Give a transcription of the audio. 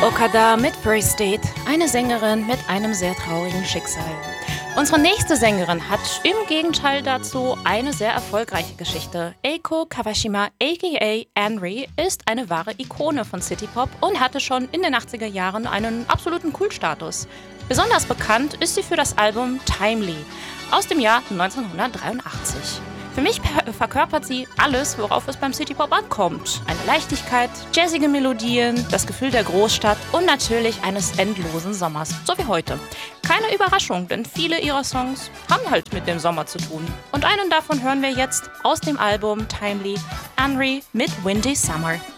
Okada mit First Date, eine Sängerin mit einem sehr traurigen Schicksal. Unsere nächste Sängerin hat im Gegenteil dazu eine sehr erfolgreiche Geschichte. Eiko Kawashima aka Anri ist eine wahre Ikone von Citypop und hatte schon in den 80er Jahren einen absoluten Kultstatus. Besonders bekannt ist sie für das Album Timely aus dem Jahr 1983. Für mich verkörpert sie alles, worauf es beim Citypop ankommt. Eine Leichtigkeit, jazzige Melodien, das Gefühl der Großstadt und natürlich eines endlosen Sommers, so wie heute. Keine Überraschung, denn viele ihrer Songs haben halt mit dem Sommer zu tun. Und einen davon hören wir jetzt aus dem Album Timely, Anri mit Windy Summer.